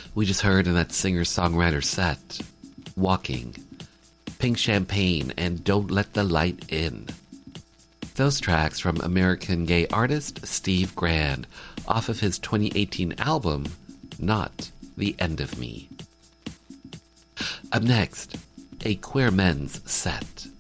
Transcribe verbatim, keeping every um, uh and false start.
We just heard in that singer-songwriter set, Walking, Pink Champagne, and Don't Let the Light In. Those tracks from American gay artist Steve Grand off of his twenty eighteen album, Not the End of Me. Up next, a Queer Men's set.